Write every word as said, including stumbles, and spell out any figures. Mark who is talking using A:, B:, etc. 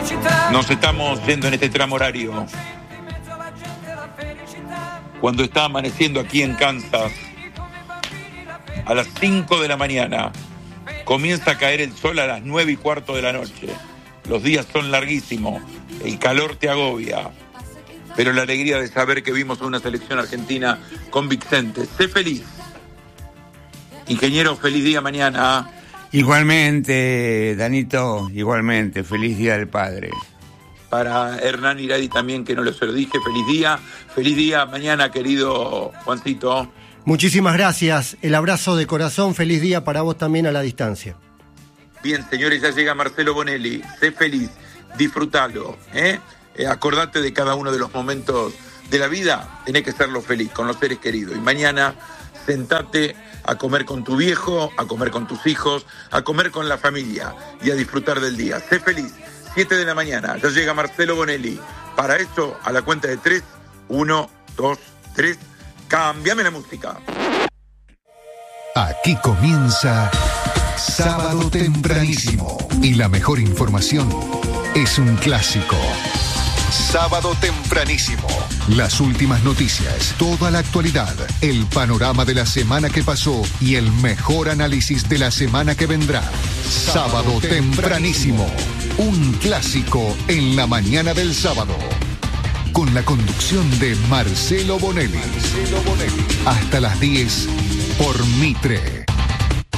A: Nos estamos yendo en este tramo horario. Cuando está amaneciendo aquí en Kansas, a las cinco de la mañana, comienza a caer el sol a las nueve y cuarto de la noche. Los días son larguísimos, el calor te agobia, pero la alegría de saber que vimos una selección argentina convincente. Sé feliz. Ingeniero, feliz día mañana.
B: Igualmente, Danito, igualmente, feliz día del padre.
A: Para Hernán Iradi también, que no se lo dije, feliz día, feliz día mañana, querido Juancito.
C: Muchísimas gracias, el abrazo de corazón, feliz día para vos también a la distancia.
A: Bien, señores, ya llega Marcelo Bonelli, sé feliz, disfrútalo, ¿eh? Eh, acordate de cada uno de los momentos de la vida, tenés que serlo feliz, con los seres queridos. Y mañana, sentate a comer con tu viejo, a comer con tus hijos, a comer con la familia y a disfrutar del día. Sé feliz, siete de la mañana, ya llega Marcelo Bonelli. Para eso, a la cuenta de tres, uno, dos, tres, cámbiame la música.
D: Aquí comienza Sábado Tempranísimo y la mejor información es un clásico. Sábado Tempranísimo. Las últimas noticias, toda la actualidad, el panorama de la semana que pasó y el mejor análisis de la semana que vendrá. Sábado Tempranísimo. Un clásico en la mañana del sábado. Con la conducción de Marcelo Bonelli. Marcelo Bonelli. Hasta las diez por Mitre.